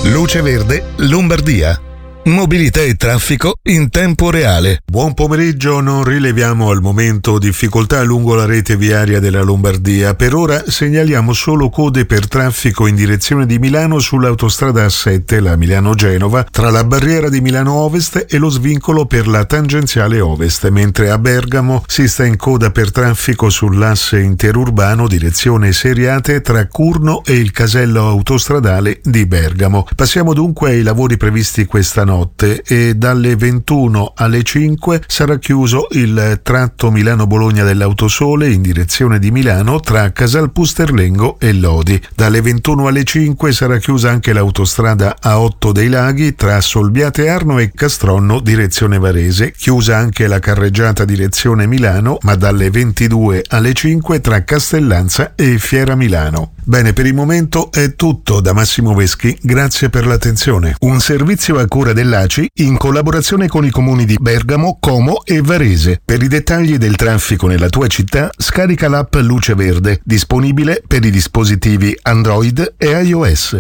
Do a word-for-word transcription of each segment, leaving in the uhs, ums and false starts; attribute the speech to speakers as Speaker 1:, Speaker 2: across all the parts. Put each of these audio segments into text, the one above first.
Speaker 1: Luce Verde Lombardia. Mobilità e traffico in tempo reale.
Speaker 2: Buon pomeriggio, non rileviamo al momento difficoltà lungo la rete viaria della Lombardia. Per ora segnaliamo solo code per traffico in direzione di Milano sull'autostrada A sette, la Milano-Genova, tra la barriera di Milano Ovest e lo svincolo per la tangenziale Ovest, mentre a Bergamo si sta in coda per traffico sull'asse interurbano direzione Seriate tra Curno e il casello autostradale di Bergamo. Passiamo dunque ai lavori previsti questa notte. Notte e dalle ventuno alle cinque sarà chiuso il tratto Milano-Bologna dell'Autosole in direzione di Milano tra Casal Pusterlengo e Lodi. Dalle ventuno alle cinque sarà chiusa anche l'autostrada A otto dei Laghi tra Solbiate Arno e Castronno direzione Varese, chiusa anche la carreggiata direzione Milano, ma dalle ventidue alle cinque tra Castellanza e Fiera Milano. Bene, per il momento è tutto da Massimo Veschi, grazie per l'attenzione. Un servizio a cura dell'A C I in collaborazione con i comuni di Bergamo, Como e Varese. Per i dettagli del traffico nella tua città, scarica l'app Luce Verde, disponibile per i dispositivi Android e iOS.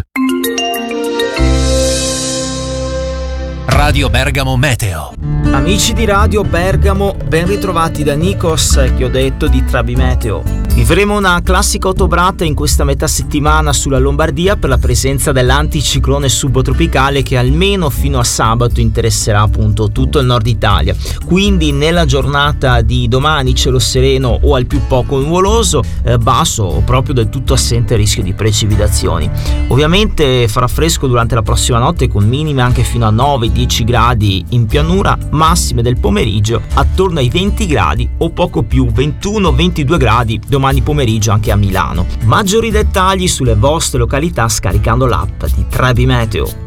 Speaker 3: Radio Bergamo Meteo.
Speaker 4: Amici di Radio Bergamo, ben ritrovati da Nikos, che ho detto di Trabi Meteo. Vivremo una classica ottobrata in questa metà settimana sulla Lombardia per la presenza dell'anticiclone subtropicale che almeno fino a sabato interesserà appunto tutto il nord Italia. Quindi nella giornata di domani cielo sereno o al più poco nuvoloso, eh, basso o proprio del tutto assente il rischio di precipitazioni. Ovviamente farà fresco durante la prossima notte con minime anche fino a nove dieci gradi in pianura, massime del pomeriggio attorno ai venti gradi o poco più, ventuno ventidue gradi domani pomeriggio anche a Milano. Maggiori dettagli sulle vostre località scaricando l'app di Trabi Meteo.